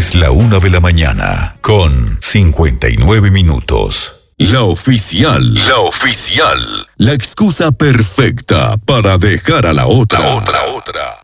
Es la 1 de la mañana, con 59 minutos. La oficial. La oficial. La excusa perfecta para dejar a la otra.